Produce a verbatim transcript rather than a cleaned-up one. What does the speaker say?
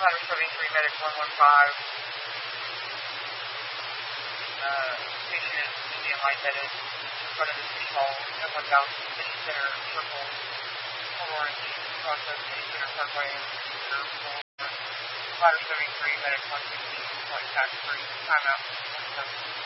Ladder seventy-three, Medic one one five. Uh, station is Indian lightheaded in front of the city hall. M one thousand City Center Circle. four orange. Process City Center Parkway. Center four. Ladder seventy-three, Medic one fifty. Flight tax free. Timeout.